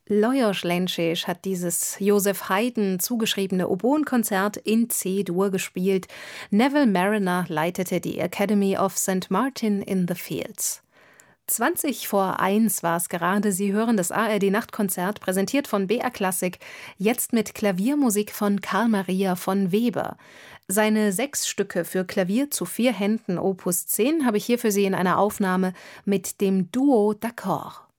Lajos Lenčič hat dieses Joseph Haydn zugeschriebene Oboenkonzert in C-Dur gespielt. Neville Marriner leitete die Academy of St. Martin in the Fields. 1:20 war es gerade. Sie hören das ARD-Nachtkonzert, präsentiert von BR Klassik, jetzt mit Klaviermusik von Carl Maria von Weber. Seine 6 Stücke für Klavier zu 4 Händen Opus 10 habe ich hier für Sie in einer Aufnahme mit dem Duo d'Accord.